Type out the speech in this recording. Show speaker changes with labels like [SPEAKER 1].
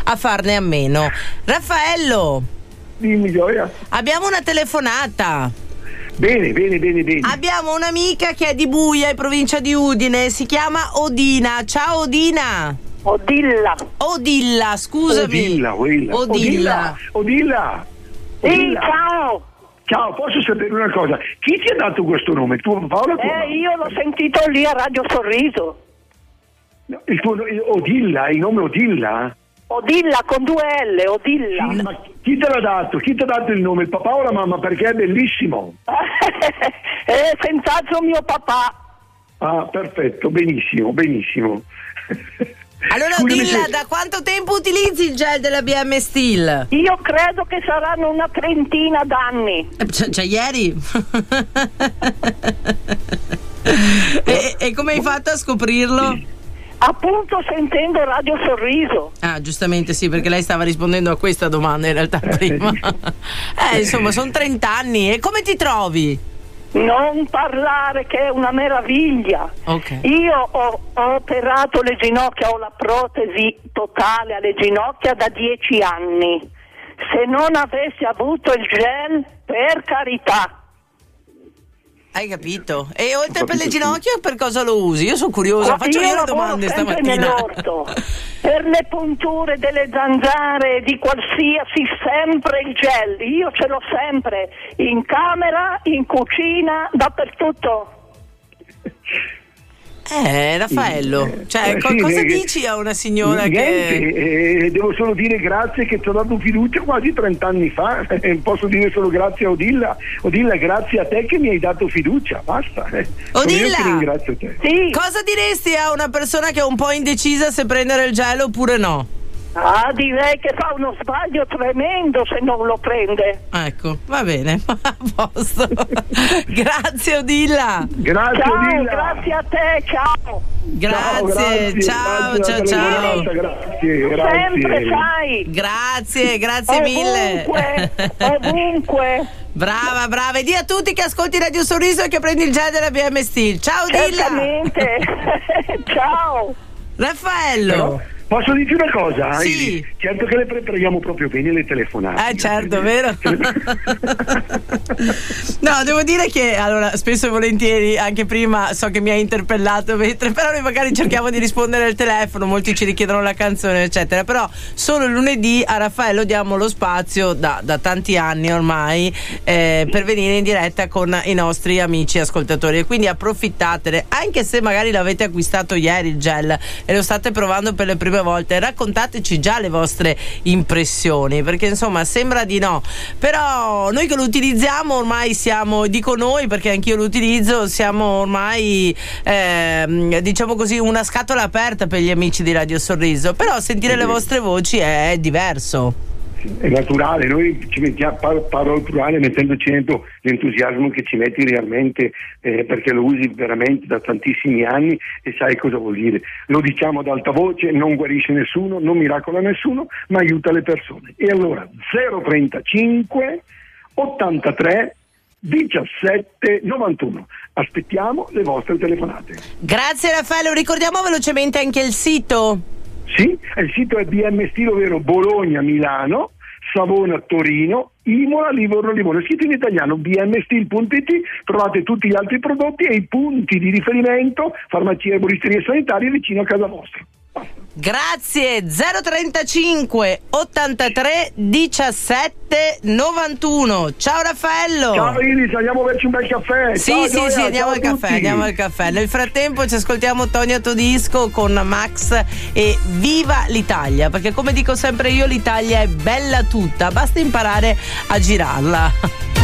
[SPEAKER 1] a farne a meno. Raffaello,
[SPEAKER 2] Dimmi, Gioia.
[SPEAKER 1] abbiamo una telefonata.
[SPEAKER 2] Bene.
[SPEAKER 1] Abbiamo un'amica che è di Buia, in provincia di Udine, si chiama Odina. Ciao Odina. Odilla, scusami. Odilla.
[SPEAKER 3] Sì, ciao.
[SPEAKER 2] Ciao, posso sapere una cosa? Chi ti ha dato questo nome? Tuo Paolo?
[SPEAKER 3] Io l'ho sentito lì a Radio Sorriso.
[SPEAKER 2] No, Odilla, il nome Odilla?
[SPEAKER 3] Odilla con 2 L, Odilla.
[SPEAKER 2] Sì, ma chi te l'ha dato? Chi ti ha dato il nome? Il papà o la mamma? Perché è bellissimo.
[SPEAKER 3] Senz'altro mio papà.
[SPEAKER 2] Ah, perfetto, benissimo.
[SPEAKER 1] Allora Odilla, da quanto tempo utilizzi il gel della BM Steel?
[SPEAKER 3] Io credo che saranno una 30 d'anni.
[SPEAKER 1] Cioè ieri? e come hai fatto a scoprirlo?
[SPEAKER 3] Appunto sentendo Radio Sorriso.
[SPEAKER 1] Ah, giustamente sì, perché lei stava rispondendo a questa domanda in realtà prima. Insomma, sono 30 anni. E come ti trovi?
[SPEAKER 3] Non parlare, che è una meraviglia.
[SPEAKER 1] Ok.
[SPEAKER 3] Io ho operato le ginocchia, ho la protesi totale alle ginocchia da 10 anni. Se non avessi avuto il gel, per carità.
[SPEAKER 1] Hai capito? E oltre per le ginocchia per cosa lo usi? Io sono curiosa, faccio io le domande stamattina.
[SPEAKER 3] Nell'orto. Per le punture delle zanzare, di qualsiasi, sempre il gel. Io ce l'ho sempre, in camera, in cucina, dappertutto.
[SPEAKER 1] Raffaello, cioè
[SPEAKER 2] sì,
[SPEAKER 1] cosa dici a una signora
[SPEAKER 2] niente, devo solo dire grazie che ti ho dato fiducia quasi 30 anni fa. Posso dire solo grazie a Odilla. Odilla, grazie a te che mi hai dato fiducia, basta.
[SPEAKER 1] Odilla,
[SPEAKER 2] io ti ringrazio te.
[SPEAKER 3] Sì.
[SPEAKER 1] Cosa diresti a una persona che è un po' indecisa se prendere il gel oppure no?
[SPEAKER 3] Ah, direi che fa uno sbaglio tremendo se non lo prende.
[SPEAKER 1] Ecco, va bene, a posto. Grazie Odilla.
[SPEAKER 2] Grazie
[SPEAKER 3] Ciao,
[SPEAKER 2] Odilla.
[SPEAKER 3] grazie a te, ciao.
[SPEAKER 1] Grazie, ciao.
[SPEAKER 2] Grazie.
[SPEAKER 3] Sempre fai.
[SPEAKER 1] Grazie mille.
[SPEAKER 3] Ovunque.
[SPEAKER 1] Brava. E di a tutti che ascolti Radio Sorriso e che prendi il gel della BM Steel. Ciao Odilla.
[SPEAKER 3] Certamente. Ciao.
[SPEAKER 1] Raffaello.
[SPEAKER 2] Però, posso dirti una cosa?
[SPEAKER 1] Sì.
[SPEAKER 2] Certo che le preghiamo proprio bene le telefonate.
[SPEAKER 1] Certo, vero? No, devo dire che allora spesso e volentieri, anche prima so che mi hai interpellato mentre, però noi magari cerchiamo di rispondere al telefono, molti ci richiedono la canzone eccetera, però solo il lunedì a Raffaello diamo lo spazio da tanti anni ormai per venire in diretta con i nostri amici ascoltatori, e quindi approfittatene, anche se magari l'avete acquistato ieri il gel e lo state provando per le prime volte, raccontateci già le vostre impressioni, perché insomma sembra di no, però noi che lo utilizziamo ormai siamo, dico noi perché anch'io lo utilizzo, siamo ormai diciamo così una scatola aperta per gli amici di Radio Sorriso, però sentire le vostre voci è diverso.
[SPEAKER 2] È naturale, noi ci mettiamo, parlo plurale, mettendoci dentro l'entusiasmo che ci metti realmente, perché lo usi veramente da tantissimi anni e sai cosa vuol dire. Lo diciamo ad alta voce, non guarisce nessuno, non miracola nessuno, ma aiuta le persone. E allora 035 83 17 91. Aspettiamo le vostre telefonate.
[SPEAKER 1] Grazie Raffaello, ricordiamo velocemente anche il sito.
[SPEAKER 2] Sì, il sito è BM Steel, ovvero Bologna, Milano, Savona, Torino, Imola, Livorno, Livorno. Scritto in italiano bmsteel.it, trovate tutti gli altri prodotti e i punti di riferimento, farmacie, erboristerie sanitarie vicino a casa vostra.
[SPEAKER 1] Grazie. 035 83 17 91. Ciao Raffaello.
[SPEAKER 2] Ciao Iris, andiamo a berci un bel caffè.
[SPEAKER 1] Sì,
[SPEAKER 2] Ciao,
[SPEAKER 1] sì,
[SPEAKER 2] Gioia,
[SPEAKER 1] sì, andiamo al caffè. Nel frattempo ci ascoltiamo Tonia Todisco con Max e Viva l'Italia, perché come dico sempre io, l'Italia è bella tutta, basta imparare a girarla.